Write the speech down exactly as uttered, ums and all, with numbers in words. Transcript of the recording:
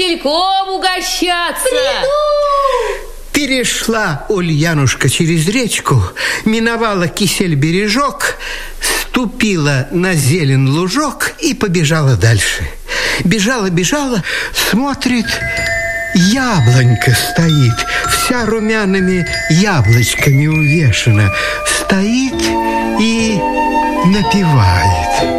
кисельком угощаться. Приду! Перешла Ульянушка через речку, миновала кисель-бережок, ступила на зелен лужок и побежала дальше. Бежала, бежала, смотрит, яблонька стоит, вся румяными яблочками увешана, стоит и напевает.